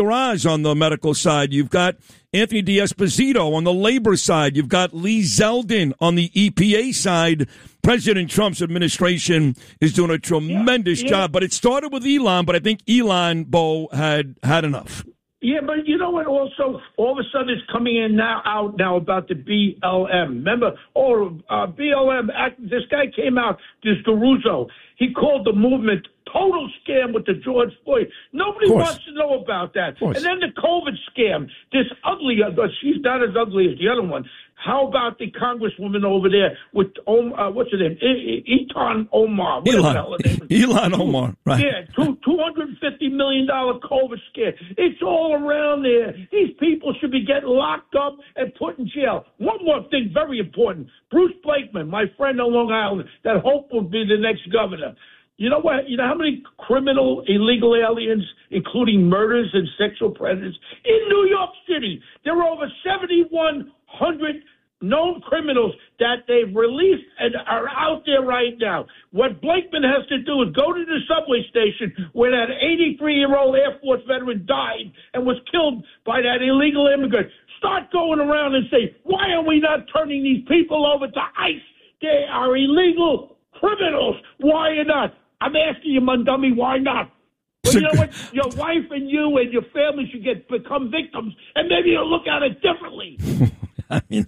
Raz on the medical side. You've got Anthony D'Esposito on the labor side. You've got Lee Zeldin on the EPA side. President Trump's administration is doing a tremendous job. But it started with Elon, but I think Elon, Bo, had enough. Yeah, but you know what? Also, all of a sudden it's coming in out now about the BLM. Remember, BLM, this guy came out, this DeRusso. He called the movement total scam with the George Floyd. Nobody wants to know about that. And then the COVID scam, this ugly, she's not as ugly as the other one. How about the congresswoman over there with, what's her name? Ilhan Omar. Ilhan Omar, right. Yeah, $250 million COVID scare. It's all around there. These people should be getting locked up and put in jail. One more thing, very important. Bruce Blakeman, my friend on Long Island, that hope will be the next governor. You know what? You know how many criminal illegal aliens, including murders and sexual predators, in New York City? There are over 7,100 known criminals that they've released and are out there right now. What Blakeman has to do is go to the subway station where that 83-year-old Air Force veteran died and was killed by that illegal immigrant. Start going around and say, why are we not turning these people over to ICE? They are illegal criminals. Why not? I'm asking you, Mundummy, why not? Well, you know what? Your wife and you and your family should become victims, and maybe you'll look at it differently. I mean,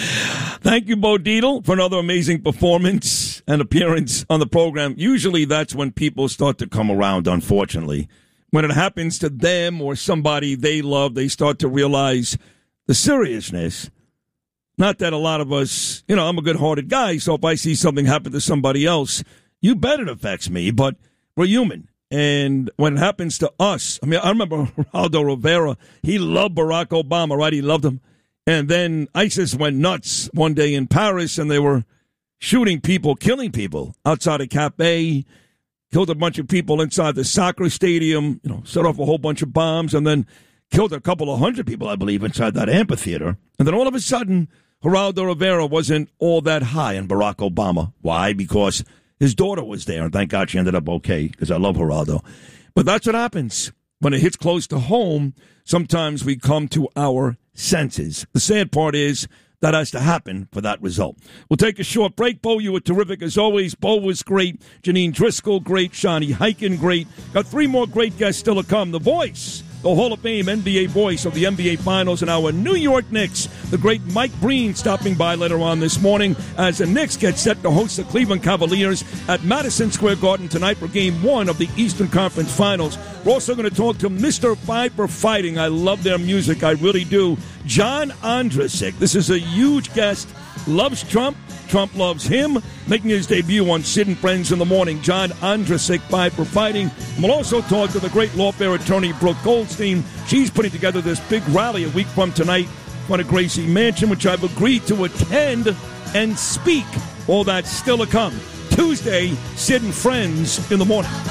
thank you, Bo Dietl, for another amazing performance and appearance on the program. Usually that's when people start to come around, unfortunately. When it happens to them or somebody they love, they start to realize the seriousness. Not that a lot of us, I'm a good-hearted guy, so if I see something happen to somebody else, you bet it affects me, but we're human. And when it happens to us, I remember Geraldo Rivera, he loved Barack Obama, right? He loved him. And then ISIS went nuts one day in Paris, and they were shooting people, killing people outside a cafe, killed a bunch of people inside the soccer stadium, set off a whole bunch of bombs, and then killed a couple of hundred people, I believe, inside that amphitheater. And then all of a sudden, Geraldo Rivera wasn't all that high on Barack Obama. Why? Because his daughter was there, and thank God she ended up okay, because I love Geraldo. But that's what happens. When it hits close to home, sometimes we come to our senses. The sad part is that has to happen for that result. We'll take a short break. Bo, you were terrific as always. Bo was great. Janine Driscoll, great. Shani Heiken, great. Got three more great guests still to come. The voice, the Hall of Fame NBA voice of the NBA Finals, and our New York Knicks, the great Mike Breen, stopping by later on this morning as the Knicks get set to host the Cleveland Cavaliers at Madison Square Garden tonight for Game 1 of the Eastern Conference Finals. We're also going to talk to Mr. Five for Fighting. I love their music. I really do. John Ondrasik. This is a huge guest. Loves Trump. Trump loves him. Making his debut on Sid and Friends in the Morning. John Ondrasik, Five for Fighting. We'll also talk to the great lawfare attorney, Brooke Goldstein. She's putting together this big rally a week from tonight on a Gracie Mansion, which I've agreed to attend and speak. All that's still to come. Tuesday, Sid and Friends in the Morning.